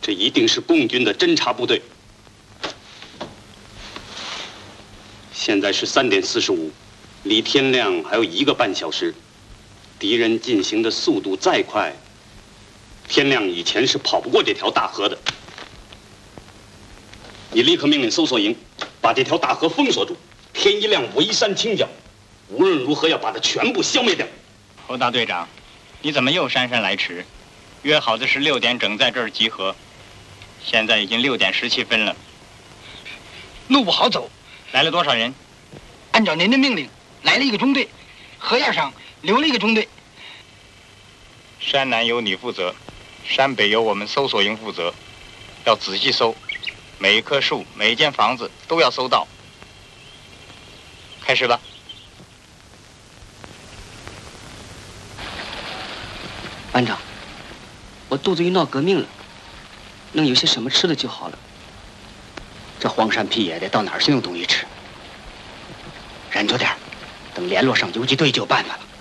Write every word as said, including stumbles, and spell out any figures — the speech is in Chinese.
这一定是共军的侦察部队。现在是三点四十五，离天亮还有一个半小时。敌人进行的速度再快，天亮以前是跑不过这条大河的。你立刻命令搜索营把这条大河封锁住，天一亮围山清剿，无论如何要把它全部消灭掉。 侯大队长，你怎么又姗姗来迟？约好的是六点整在这儿集合，现在已经六点十七分了。 路不好走。 来了多少人？ 按照您的命令，来了一个中队，河沿上留了一个中队。 山南由你负责，山北由我们搜索营负责，要仔细搜，每一棵树、每一间房子都要搜到。开始吧。 班长，我肚子遇闹革命了，能有些什么吃的就好了。 这荒山僻野的，到哪儿寻有东西吃？忍着点，等联络上游击队就有办法了。